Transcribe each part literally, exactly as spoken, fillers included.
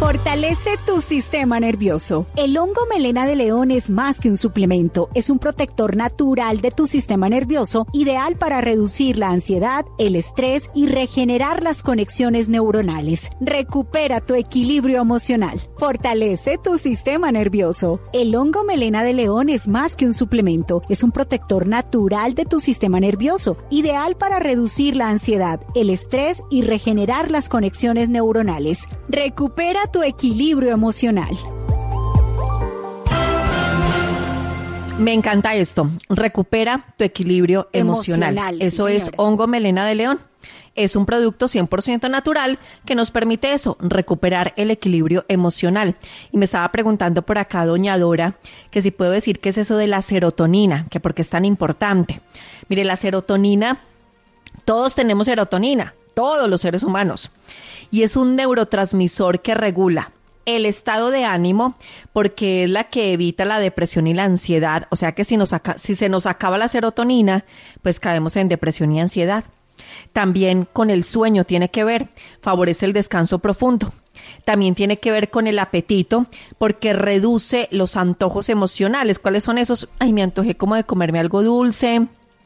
Fortalece tu sistema nervioso. El hongo melena de león es más que un suplemento, es un protector natural de tu sistema nervioso, ideal para reducir la ansiedad, el estrés y regenerar las conexiones neuronales. Recupera tu equilibrio emocional. Fortalece tu sistema nervioso. El hongo melena de león es más que un suplemento, es un protector natural de tu sistema nervioso, ideal para reducir la ansiedad, el estrés y regenerar las conexiones neuronales. Recupera tu equilibrio emocional. Me encanta esto. Recupera tu equilibrio emocional. emocional Eso sí, es hongo melena de león. Es un producto cien por ciento natural que nos permite eso, recuperar el equilibrio emocional. Y me estaba preguntando por acá doña Dora que si puedo decir qué es eso de la serotonina, que por qué es tan importante. Mire, la serotonina, todos tenemos serotonina, todos los seres humanos. Y es un neurotransmisor que regula el estado de ánimo porque es la que evita la depresión y la ansiedad. O sea que si, nos aca- si se nos acaba la serotonina, pues caemos en depresión y ansiedad. También con el sueño tiene que ver, favorece el descanso profundo. También tiene que ver con el apetito porque reduce los antojos emocionales. ¿Cuáles son esos? Ay, me antojé como de comerme algo dulce.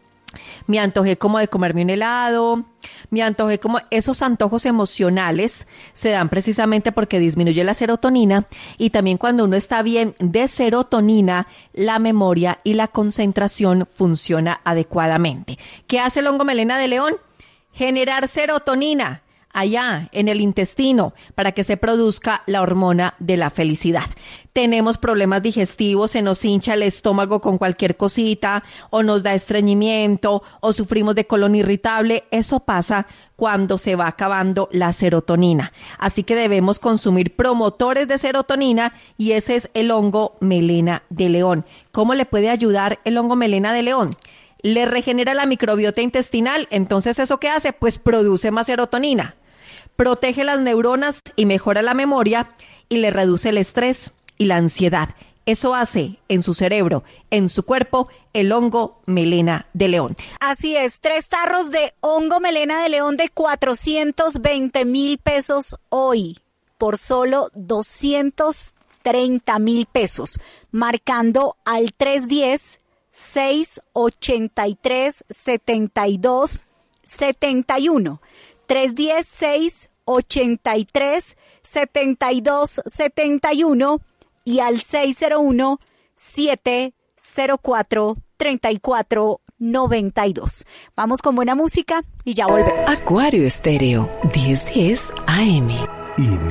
Me antojé como de comerme un helado, me antojé como... Esos antojos emocionales se dan precisamente porque disminuye la serotonina y también cuando uno está bien de serotonina, la memoria y la concentración funciona adecuadamente. ¿Qué hace el hongo melena de león? Generar serotonina allá en el intestino para que se produzca la hormona de la felicidad. Tenemos problemas digestivos, se nos hincha el estómago con cualquier cosita o nos da estreñimiento o sufrimos de colon irritable. Eso pasa cuando se va acabando la serotonina. Así que debemos consumir promotores de serotonina y ese es el hongo melena de león. ¿Cómo le puede ayudar el hongo melena de león? Le regenera la microbiota intestinal, entonces ¿eso qué hace? Pues produce más serotonina. Protege las neuronas y mejora la memoria y le reduce el estrés y la ansiedad. Eso hace en su cerebro, en su cuerpo, el hongo melena de león. Así es, tres tarros de hongo melena de león de cuatrocientos veinte mil pesos hoy por solo doscientos treinta mil pesos, marcando al tres uno cero, seis ocho tres, siete dos siete uno. tres uno cero, seis ocho tres, siete dos siete uno y al seis cero uno, siete cero cuatro, tres cuatro nueve dos. Vamos con buena música y ya volvemos. Acuario Estéreo, diez diez A M.